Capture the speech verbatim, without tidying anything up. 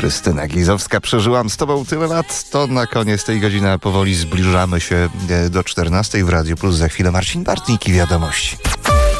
Krystyna Glizowska, przeżyłam z tobą tyle lat. To na koniec tej godziny powoli zbliżamy się do czternastej w Radiu Plus. Za chwilę Marcin Bartnik i wiadomości.